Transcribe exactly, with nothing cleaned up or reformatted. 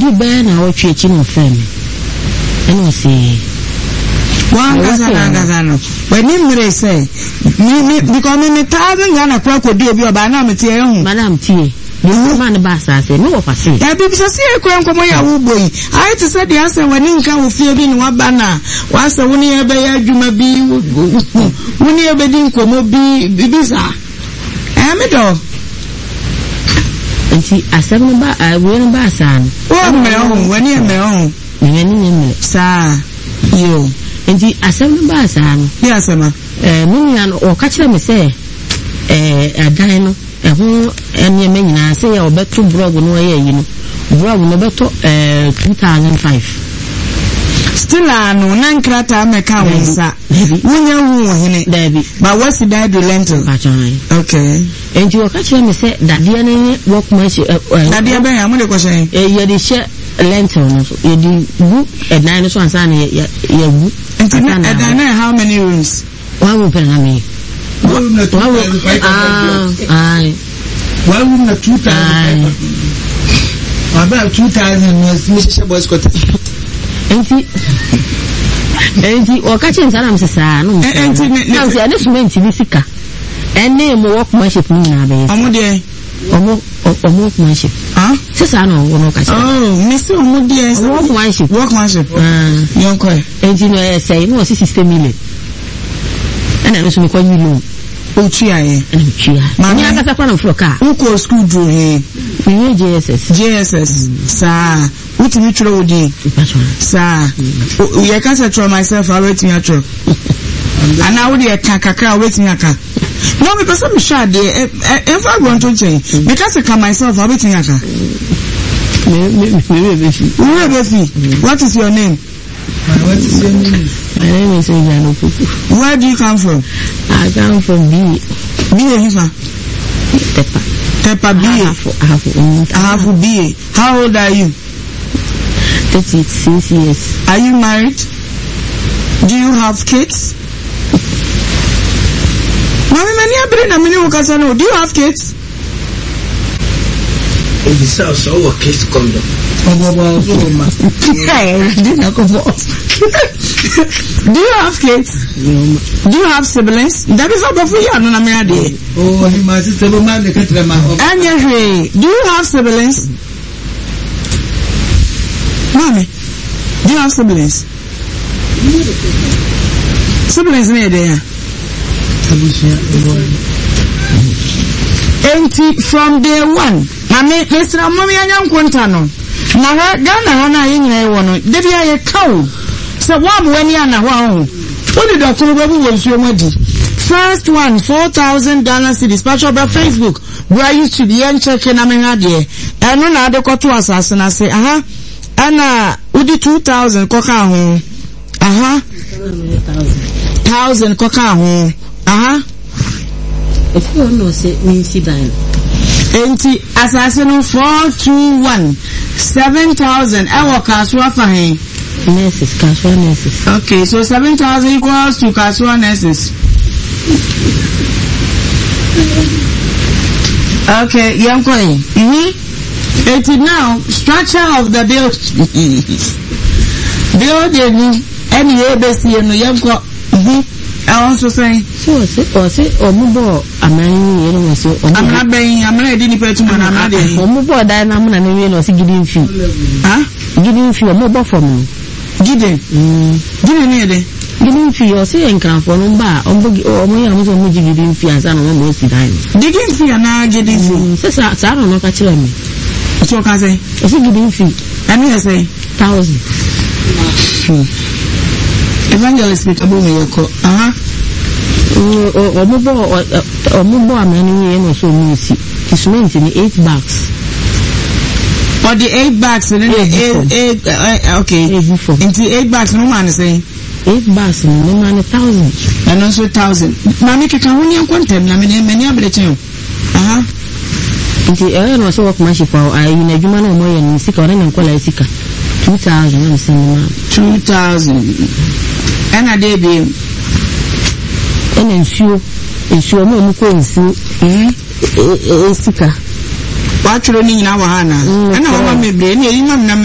Edu be na o twe chi no frame. Eno se one gaza na gaza no. When him re say me me because me me thousand Ghana kwa ko di obi oba na me tie ehun. Madam tie. The man ba sa say no wa say. Ya bi bisa say kwa nkomo ya wo boy. I to say the answer when nka wo fie bi ni wa ba na. Wa say woni e be ya adwuma bi. Woni e be di nkomo bi bisa. Eh me do. Enti asem ba we no ba sa no. O me o wani e me o. Ni ni ni sa yo. Enti asem ba sa no. Ni asema. Eh me nya no o ka kire me say eh adan no eho ene me nyina say ya obeto blog no ye yi no. Blog no beto eh two thousand five. Still ano na nkrata ameka wonsa. Wonya hu ohene. Dabi. But what's the died lentil? Okay. And you catch me say that the any work much that the be am dey question. Eh you dey share lentil no so you dey bu e nine so ansa na ya bu. And how many rooms? One room per na me. One room na two thousand five hundred. Ah, aye. One room na two thousand. About two thousand was Mister Boys Quarter. Enti enti o ka chen sana msesa no enti na se ade sume enti bisika ene mo workmanship ni na be omo de omo omo workmanship ah sesa no wo ka chen oh me se omo de workmanship workmanship ah yonko enti no e say no system million ana no sume kwa million o tua ye ana tua ma ni aka sa kwa no floka uko school do he ni J S S J S S sa uti mi tro wodi sa ye ka say tro myself I wait me tro and I would ye kakaka wait me aka no me person me sha de if I want to change me ka say myself I wait me aka me me me me what is your name? What is your name? My name is Ejano Pupu. Where do you come from? I come from B. B Hifa. Tepa. Tepa B. I have, I have, I have B. How old are you? thirty-six years. Are you married? Do you have kids? Mami mani abiri na mini ukasa no. Do you have kids? In the south, so our kids come down. Do you have kids? Do you have siblings? That is what for you no na me oh he my sister man the country ma anyway do you have siblings? Mommy, do you have siblings? Siblings near there. Empty from day one. Mami, Mister Mommy anyam kwanta no. Na ha Ghana ha na yin na ewo no. Dey ya kawo. So one when ya na wa ho. Only the Kurubabu was your money. First one, four thousand Ghana cedis. Patch by Facebook. Where you should be and check in Amenade. And no, I don't to assassin. I say, aha, Anna, Udi two thousand coca home. Aha, thousand coca home. Aha. If you know, say, means he died. Enti assassin four two one seven thousand. I walk as well for him. Nurses, casual nurses. Okay, so seven thousand equals to casual nurses. Okay, young boy. Mm-hmm. It is now structure of the building. Building any A B C and young boy. Mm-hmm. I also say, so say, or say, or move. I'm not so. I'm not being. I'm not any person. I'm not there. Or move. I'm not even no giving fee. Huh? Giving fee or move for me. Giving. Giving me there. Giving fee or say and come for no bar. Or me, I'm also giving fee as I don't know most time. Digging fee and now giving fee. So I don't know catch me. What you can say? If you giving fee, I mean I say thousand. Evangelist with Abu Miyoko. Uh-huh. Or move or move or many and also music. It's meant in eight bags. Or the eight bags and then the eight, eight, uh, okay. Into eight bags, no man is saying. Eight bags, no man a thousand. And also a thousand. Mammy can only quantum, I mean, many of the two. Uh-huh. Into air was workmanship, I in a human or more and sick or any quality. Two thousand, I'm saying, two thousand. And a day be. And ensure, ensure no more coins, eh, sicker. What you running in our Hana? And I want me brain, you know,